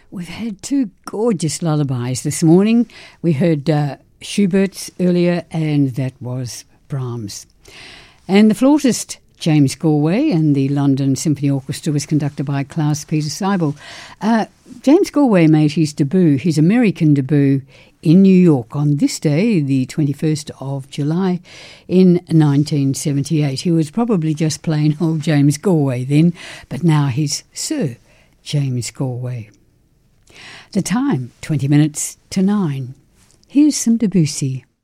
We've had two gorgeous lullabies this morning. We heard Schubert's earlier, and that was Brahms. And the flautist, James Galway, and the London Symphony Orchestra was conducted by Klaus-Peter Seibel. James Galway made his American debut in New York on this day, the 21st of July, in 1978. He was probably just plain old James Galway then, but now he's Sir James Galway. The time, 20 minutes to 9. Here's some Debussy.